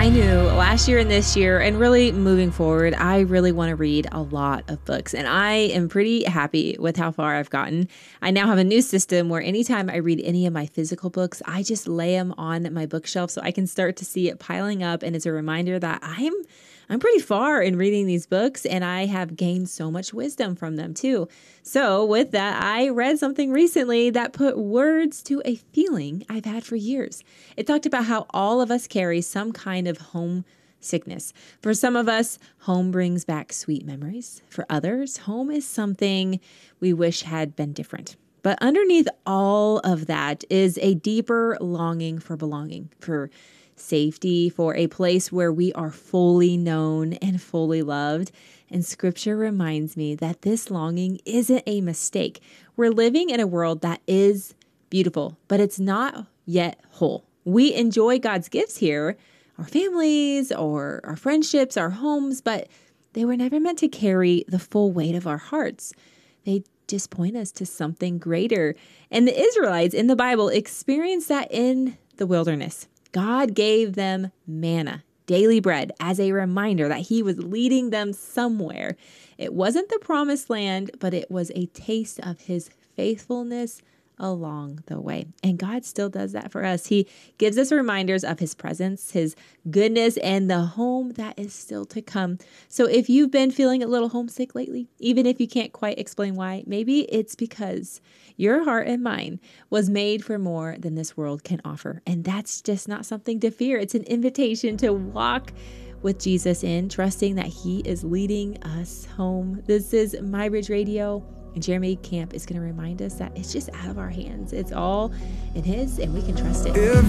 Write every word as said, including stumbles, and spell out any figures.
I knew last year and this year, and really moving forward, I really want to read a lot of books. And I am pretty happy with how far I've gotten. I now have a new system where anytime I read any of my physical books, I just lay them on my bookshelf so I can start to see it piling up. And it's a reminder that I'm I'm pretty far in reading these books, and I have gained so much wisdom from them too. So with that, I read something recently that put words to a feeling I've had for years. It talked about how all of us carry some kind of home sickness. For some of us, home brings back sweet memories. For others, home is something we wish had been different. But underneath all of that is a deeper longing for belonging, for safety, for a place where we are fully known and fully loved. And scripture reminds me that this longing isn't a mistake. We're living in a world that is beautiful, but it's not yet whole. We enjoy God's gifts here, our families or our friendships, our homes, but they were never meant to carry the full weight of our hearts. They just point us to something greater. And the Israelites in the Bible experienced that in the wilderness. God gave them manna, daily bread, as a reminder that he was leading them somewhere. It wasn't the promised land, but it was a taste of his faithfulness along the way. And God still does that for us. He gives us reminders of his presence, his goodness, and the home that is still to come. So if you've been feeling a little homesick lately, even if you can't quite explain why, maybe it's because your heart and mind was made for more than this world can offer. And that's just not something to fear. It's an invitation to walk with Jesus in, trusting that he is leading us home. This is My Bridge Radio. And Jeremy Camp is going to remind us that it's just out of our hands. It's all in his, and we can trust it.